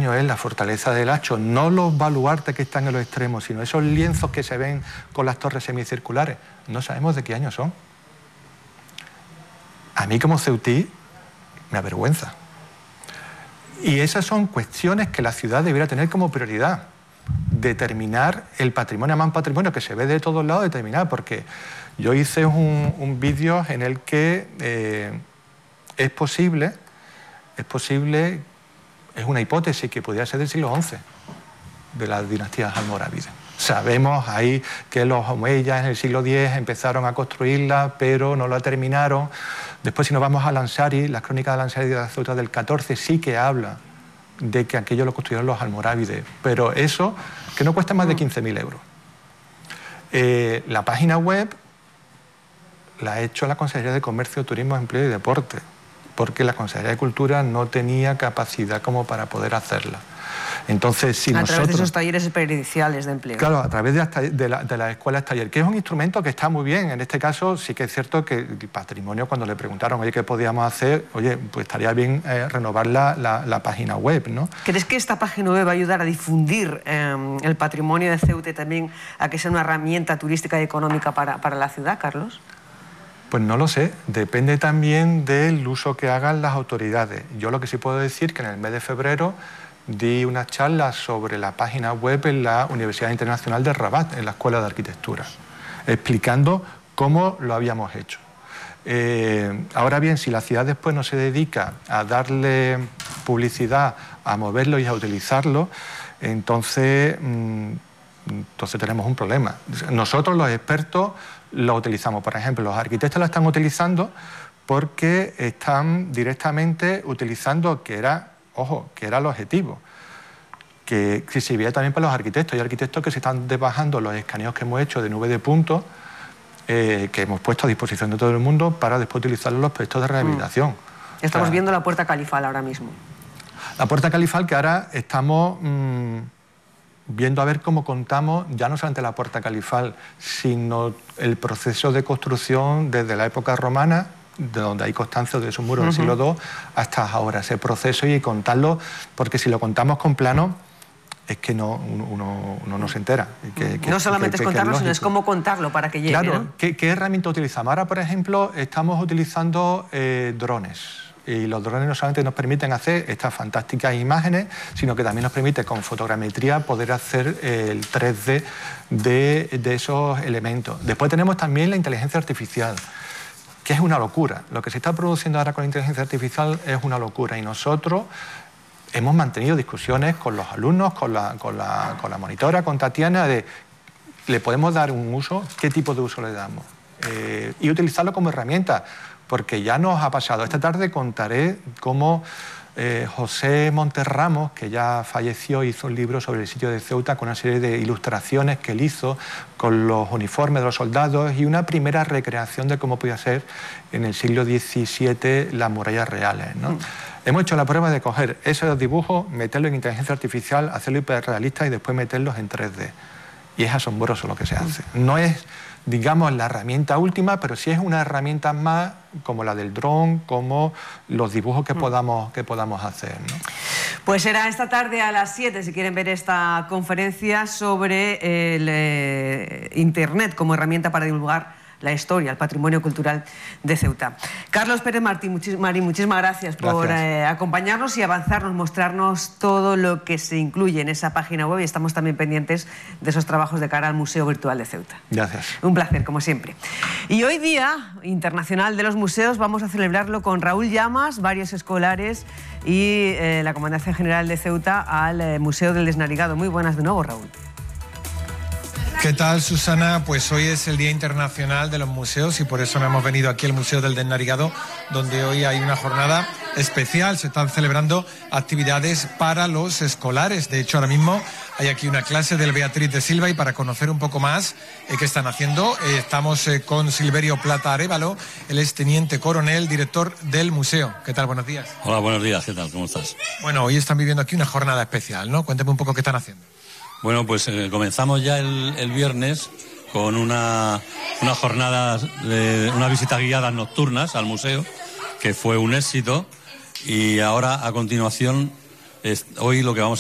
patrimonio es la fortaleza del Hacho, no los baluartes que están en los extremos, sino esos lienzos que se ven con las torres semicirculares, no sabemos de qué año son. A mí como ceutí me avergüenza. Y esas son cuestiones que la ciudad debería tener como prioridad. Determinar el patrimonio, más patrimonio que se ve de todos lados, determinar, porque yo hice un vídeo en el que es posible, es una hipótesis que podría ser del siglo XI, de las dinastías almorávides. Sabemos ahí que los omeyas en el siglo X empezaron a construirla, pero no la terminaron. Después, si nos vamos a Lansari, las crónicas de Lansari de la Ceuta del XIV sí que habla de que aquello lo construyeron los almorávides, pero eso que no cuesta más de 15.000 euros. La página web la ha hecho la Consejería de Comercio, Turismo, Empleo y Deporte, porque la Consejería de Cultura no tenía capacidad como para poder hacerla. Entonces, si a través de esos talleres experienciales de empleo. Claro, a través de las escuelas taller, que es un instrumento que está muy bien. En este caso sí que es cierto que el patrimonio, cuando le preguntaron, oye, ¿qué podíamos hacer? Oye, pues estaría bien renovar la página web, ¿no? ¿Crees que esta página web va a ayudar a difundir el patrimonio de Ceuta y también a que sea una herramienta turística y económica para la ciudad, Carlos? Pues no lo sé, depende también del uso que hagan las autoridades. Yo lo que sí puedo decir es que en el mes de febrero di una charla sobre la página web en la Universidad Internacional de Rabat, en la Escuela de Arquitectura, explicando cómo lo habíamos hecho. Ahora bien, si la ciudad después no se dedica a darle publicidad, a moverlo y a utilizarlo, entonces tenemos un problema. Nosotros, los expertos, lo utilizamos. Por ejemplo, los arquitectos lo están utilizando porque están directamente utilizando, que era el objetivo, que sirviera también para los arquitectos. Hay arquitectos que se están bajando los escaneos que hemos hecho de nube de puntos, que hemos puesto a disposición de todo el mundo para después utilizarlos en los proyectos de rehabilitación. Estamos viendo la Puerta Califal ahora mismo. La Puerta Califal, que ahora estamos viendo a ver cómo contamos, ya no solamente la Puerta Califal, sino el proceso de construcción desde la época romana, de donde hay constancia de esos muros del siglo II, hasta ahora, ese proceso, y contarlo, porque si lo contamos con plano, es que uno no se entera. No solamente es contarlo, sino es cómo contarlo para que llegue. Claro, ¿no? ¿Qué herramienta utilizamos? Ahora, por ejemplo, estamos utilizando drones. Y los drones no solamente nos permiten hacer estas fantásticas imágenes, sino que también nos permite con fotogrametría poder hacer el 3D de esos elementos. Después tenemos también la inteligencia artificial, que es una locura. Lo que se está produciendo ahora con la inteligencia artificial es una locura, y nosotros hemos mantenido discusiones con los alumnos, con la monitora, con Tatiana, de ¿le podemos dar un uso? ¿Qué tipo de uso le damos? Y utilizarlo como herramienta, porque ya nos ha pasado. Esta tarde contaré cómo José Monterramos, que ya falleció, hizo un libro sobre el sitio de Ceuta con una serie de ilustraciones que él hizo con los uniformes de los soldados y una primera recreación de cómo podía ser en el siglo XVII las murallas reales, ¿no? Hemos hecho la prueba de coger esos dibujos, meterlos en inteligencia artificial, hacerlo hiperrealista y después meterlos en 3D. Y es asombroso lo que se hace. No es, digamos, la herramienta última, pero sí es una herramienta más, como la del dron, como los dibujos que podamos hacer, ¿no? Pues será esta tarde a las 7, si quieren ver esta conferencia sobre el Internet como herramienta para divulgar la historia, el patrimonio cultural de Ceuta. Carlos Pérez Marín, muchísimas gracias por acompañarnos y avanzarnos, mostrarnos todo lo que se incluye en esa página web, y estamos también pendientes de esos trabajos de cara al Museo Virtual de Ceuta. Gracias. Un placer, como siempre. Y hoy, Día Internacional de los Museos, vamos a celebrarlo con Raúl Llamas, varios escolares y la Comandancia General de Ceuta al Museo del Desnarigado. Muy buenas de nuevo, Raúl. ¿Qué tal, Susana? Pues hoy es el Día Internacional de los Museos y por eso nos hemos venido aquí al Museo del Desnarigado, donde hoy hay una jornada especial. Se están celebrando actividades para los escolares. De hecho, ahora mismo hay aquí una clase del Beatriz de Silva, y para conocer un poco más qué están haciendo, estamos con Silverio Plata Arévalo. Él es teniente coronel, director del museo. ¿Qué tal? Buenos días. Hola, buenos días. ¿Qué tal? ¿Cómo estás? Bueno, hoy están viviendo aquí una jornada especial, ¿no? Cuéntame un poco qué están haciendo. Bueno, pues comenzamos ya el viernes con una jornada, una visita guiada nocturnas al museo, que fue un éxito, y ahora a continuación, hoy lo que vamos